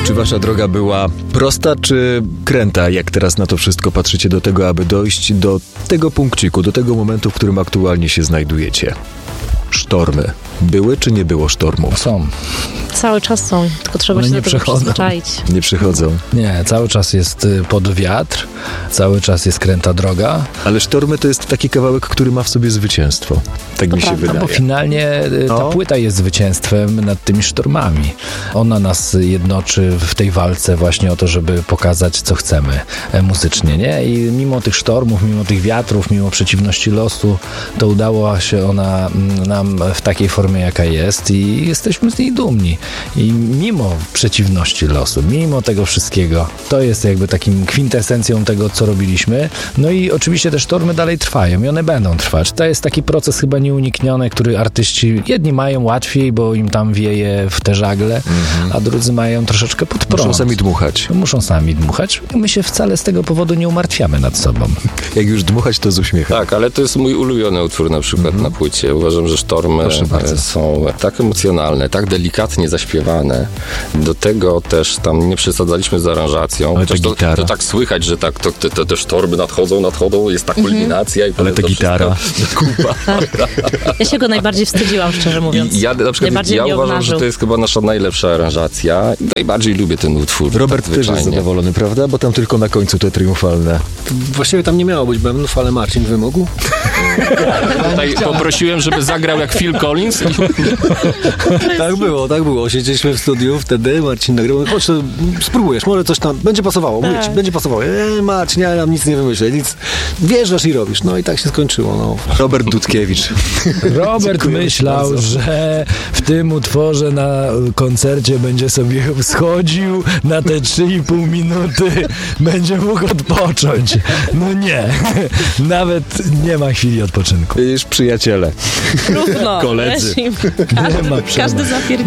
Czy wasza droga była prosta, czy kręta, jak teraz na to wszystko patrzycie, do tego, aby dojść do tego punkciku, do tego momentu, w którym aktualnie się znajdujecie? Sztormy. Były czy nie było sztormów? Są. Cały czas są, tylko trzeba się do tego przyzwyczaić. Nie przychodzą. Nie, cały czas jest pod wiatr, cały czas jest kręta droga. Ale sztormy to jest taki kawałek, który ma w sobie zwycięstwo. Tak mi się wydaje. Bo finalnie ta płyta jest zwycięstwem nad tymi sztormami. Ona nas jednoczy w tej walce właśnie o to, żeby pokazać, co chcemy muzycznie, nie? I mimo tych sztormów, mimo tych wiatrów, mimo przeciwności losu, to udała się ona nam w takiej formie, jaka jest i jesteśmy z niej dumni. I mimo przeciwności losu, mimo tego wszystkiego, to jest jakby takim kwintesencją tego, co robiliśmy. No i oczywiście te sztormy dalej trwają i one będą trwać. To jest taki proces chyba nieunikniony, który artyści jedni mają łatwiej, bo im tam wieje w te żagle, a drudzy mają troszeczkę pod prąd. Muszą sami dmuchać. Muszą sami dmuchać. My się wcale z tego powodu nie umartwiamy nad sobą. Jak już dmuchać, to z uśmiechem. Tak, ale to jest mój ulubiony utwór na przykład na płycie. Uważam, że sztormy są tak emocjonalne, tak delikatnie zaśpiewane. Do tego też tam nie przesadzaliśmy z aranżacją. Ale ta gitara. To tak słychać, że tak te sztormy nadchodzą, jest ta kulminacja. I ale ta gitara. Kupa. Ja się go najbardziej wstydziłam, szczerze mówiąc. Ja uważam, że to jest chyba nasza najlepsza aranżacja i najbardziej lubię ten utwór. Robert tak też jest zadowolony, prawda? Bo tam tylko na końcu te triumfalne. Właściwie tam nie miało być bębnów, ale Marcin wymógł. Tutaj poprosiłem, żeby zagrał jak Phil Collins. Tak było. Siedzieliśmy w studiu wtedy, Marcin nagrywał. Chodź, to spróbujesz, może coś tam będzie pasowało. Mówię ci, będzie pasowało. Marcin, ja nam nic nie wymyślę, nic. Wjeżdżasz i robisz. No i tak się skończyło. No. Robert Dudkiewicz. Robert myślał, że w tym utworze na koncercie będzie sobie schodził na te 3,5 minuty, będzie mógł odpocząć. No nie. Nawet nie ma chwili odpoczynku. Już przyjaciele. Równo. Koledzy. Każdy zapierdziela.